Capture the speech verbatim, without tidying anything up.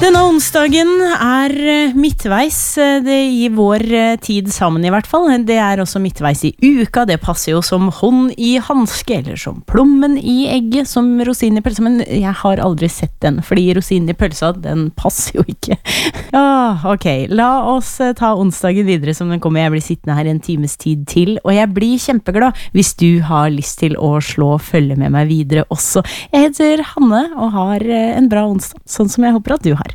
Denne onsdagen er midtveis, det i vår tid sammen i hvert fall. Det er også midtveis i uka, det passer jo som hånd i handske, eller som plommen i egget, som rosinen i pølsa, men jeg har aldri sett den, fordi rosinen i pølsa, den passer jo ikke. Ja, ok, la oss ta onsdagen videre som den kommer. Jeg blir sittende her en times tid til, og jeg blir kjempeglad hvis du har lyst til å slå og følge med meg videre også. Jeg heter Hanne og har en bra onsdag, sånn som jeg håper at du har.